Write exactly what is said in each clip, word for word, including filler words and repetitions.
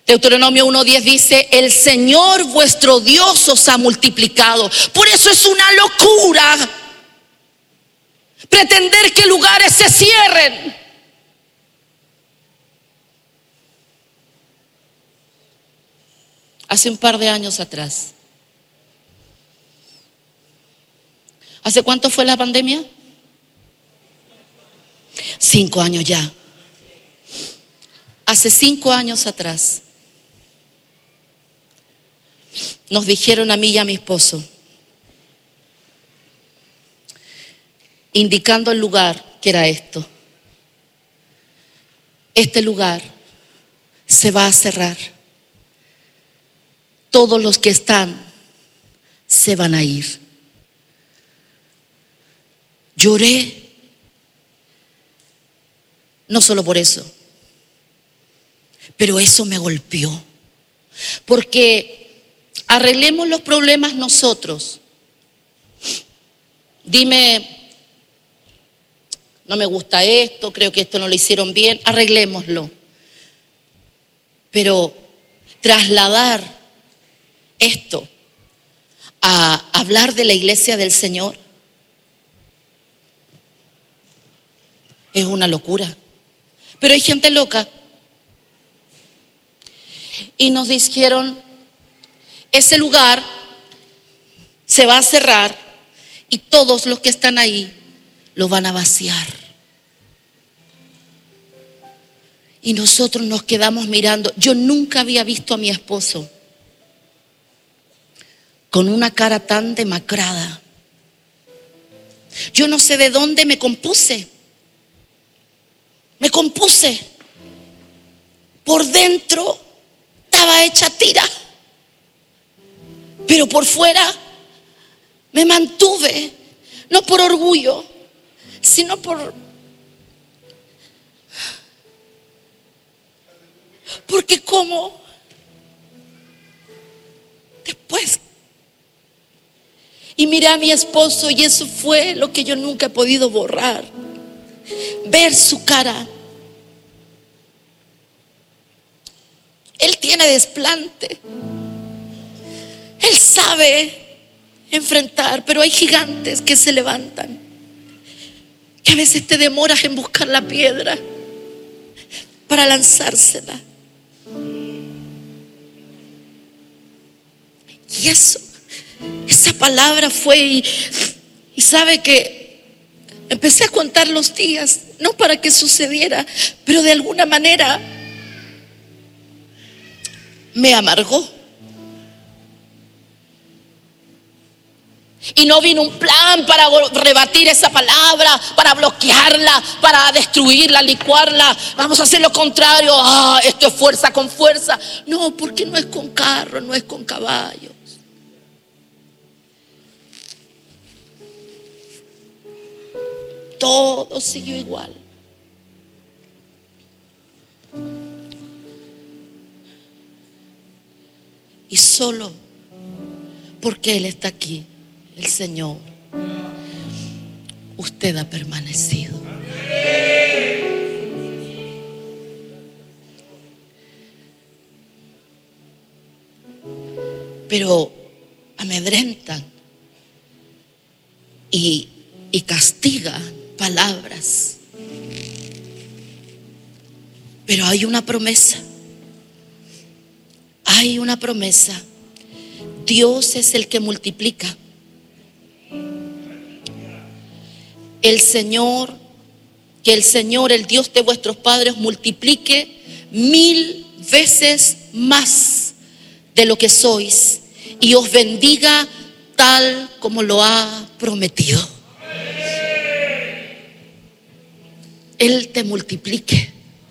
Deuteronomio uno diez dice: el Señor vuestro Dios os ha multiplicado. Por eso es una locura pretender que lugares se cierren. Hace un par de años atrás. ¿Hace cuánto fue la pandemia? Cinco años ya. Hace cinco años atrás nos dijeron a mí y a mi esposo, indicando el lugar que era esto: este lugar se va a cerrar. Todos los que están se van a ir. Lloré, no solo por eso, pero eso me golpeó. Porque arreglemos los problemas nosotros. Dime, no me gusta esto, creo que esto no lo hicieron bien, arreglémoslo. Pero trasladar esto a hablar de la iglesia del Señor es una locura. Pero hay gente loca. Y nos dijeron: ese lugar se va a cerrar y todos los que están ahí lo van a vaciar. Y nosotros nos quedamos mirando. Yo nunca había visto a mi esposo con una cara tan demacrada. Yo no sé de dónde me compuse. Me compuse. Por dentro estaba hecha tira, pero por fuera me mantuve, no por orgullo, sino por porque como después. Y miré a mi esposo y eso fue lo que yo nunca he podido borrar. Ver su cara. Él tiene desplante. Él sabe enfrentar, pero hay gigantes que se levantan, que a veces te demoras en buscar la piedra para lanzársela. Y eso, esa palabra fue y, y sabe que empecé a contar los días, no para que sucediera, pero de alguna manera me amargó. Y no vino un plan para rebatir esa palabra, para bloquearla, para destruirla, licuarla. Vamos a hacer lo contrario. Ah, esto es fuerza con fuerza. No, porque no es con carro, no es con caballos. Todo siguió igual. Y solo porque Él está aquí, el Señor, usted ha permanecido. Pero amedrentan y, y castigan palabras. Pero hay una promesa. Hay una promesa. Dios es el que multiplica. El Señor, que el Señor, el Dios de vuestros padres, multiplique mil veces más de lo que sois y os bendiga tal como lo ha prometido. Él te multiplique.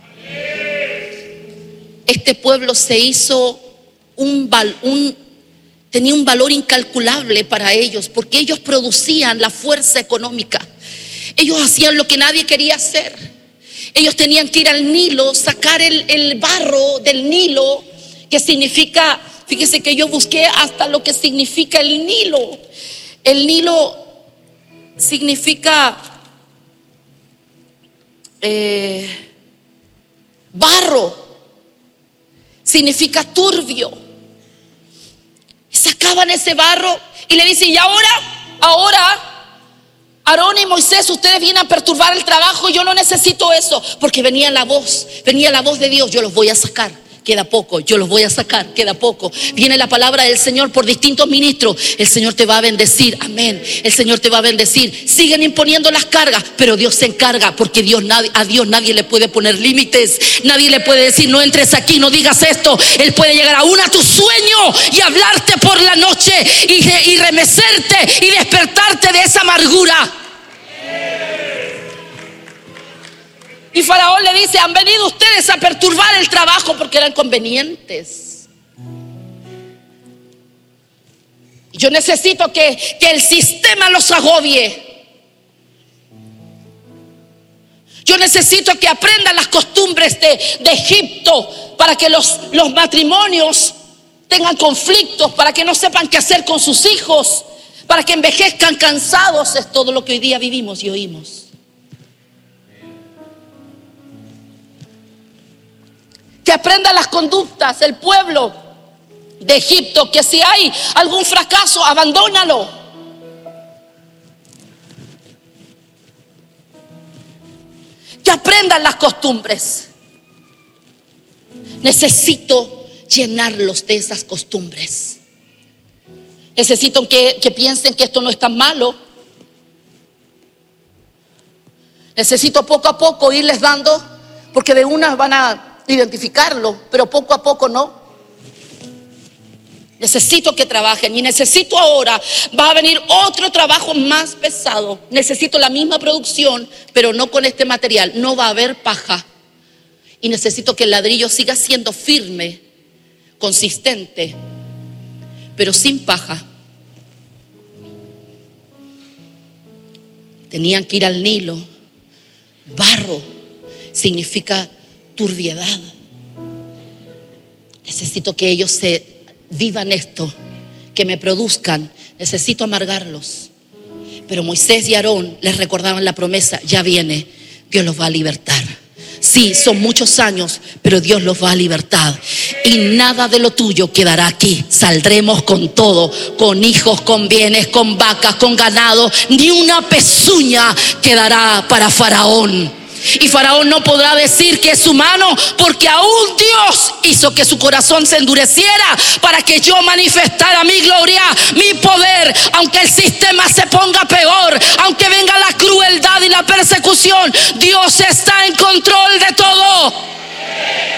Este pueblo se hizo un, val, un tenía un valor incalculable para ellos, porque ellos producían la fuerza económica. Ellos hacían lo que nadie quería hacer. Ellos tenían que ir al Nilo, sacar el, el barro del Nilo, que significa, fíjese que yo busqué hasta lo que significa el Nilo. El Nilo significa eh, barro. significa turbio. Sacaban ese barro y le dice: y ahora, ahora, Aarón y Moisés, ustedes vienen a perturbar el trabajo. Yo no necesito eso, porque venía la voz, venía la voz de Dios: yo los voy a sacar. Queda poco, yo los voy a sacar, queda poco. Viene la palabra del Señor por distintos ministros. El Señor te va a bendecir, amén. El Señor te va a bendecir. Siguen imponiendo las cargas, pero Dios se encarga, porque Dios, a Dios nadie le puede poner límites. Nadie le puede decir: no entres aquí, no digas esto. Él puede llegar aún a tu sueño y hablarte por la noche y, y remecerte y despertarte de esa amargura. Y Faraón le dice: han venido ustedes a perturbar el trabajo, porque eran convenientes. Yo necesito que, que el sistema los agobie. Yo necesito que aprendan las costumbres de, de Egipto, para que los, los matrimonios tengan conflictos, para que no sepan qué hacer con sus hijos, para que envejezcan cansados. Es todo lo que hoy día vivimos y oímos. Que aprendan las conductas el pueblo de Egipto, que si hay algún fracaso, abandónalo. Que aprendan las costumbres. Necesito llenarlos de esas costumbres. Necesito que, que piensen que esto no es tan malo. Necesito poco a poco irles dando, porque de una van a identificarlo, pero poco a poco no. Necesito que trabajen, y necesito ahora, va a venir otro trabajo más pesado. Necesito la misma producción, pero no con este material. No va a haber paja. Y necesito que el ladrillo siga siendo firme, consistente, pero sin paja. Tenían que ir al Nilo. Barro significa turbiedad. Necesito que ellos se vivan esto, que me produzcan. Necesito amargarlos. Pero Moisés y Aarón les recordaban la promesa: ya viene, Dios los va a libertar. Sí, son muchos años, pero Dios los va a libertar. Y nada de lo tuyo quedará aquí. Saldremos con todo, con hijos, con bienes, con vacas, con ganado. Ni una pezuña quedará para Faraón. Y Faraón no podrá decir que es humano, porque aún Dios hizo que su corazón se endureciera para que yo manifestara mi gloria, mi poder. Aunque el sistema se ponga peor, aunque venga la crueldad y la persecución, Dios está en control de todo.